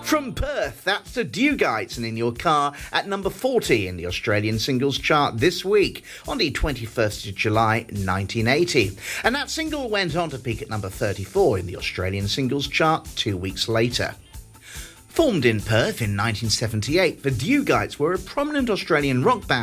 From Perth, that's the Dewgites and In Your Car at number 40 in the Australian singles chart this week on the 21st of July 1980. And that single went on to peak at number 34 in the Australian singles chart 2 weeks later. Formed in Perth in 1978, the Dewgites were a prominent Australian rock band